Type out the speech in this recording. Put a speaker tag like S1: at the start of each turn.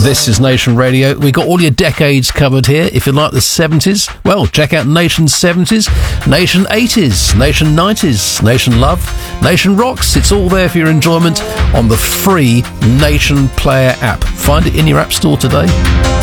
S1: This is Nation Radio. We got all your decades covered here. If you like the 70s, well, check out Nation 70s, Nation 80s, Nation 90s, Nation Love, Nation Rocks. It's all there for your enjoyment on the free Nation Player app. Find it in your app store today.